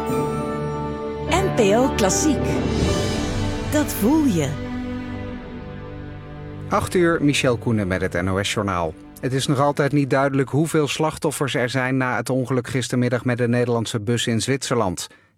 NPO Klassiek. Dat voel je. 8:00, Michel Koenen met het NOS-journaal. Het is nog altijd niet duidelijk hoeveel slachtoffers er zijn na het ongeluk gistermiddag met de Nederlandse bus in Zwitserland.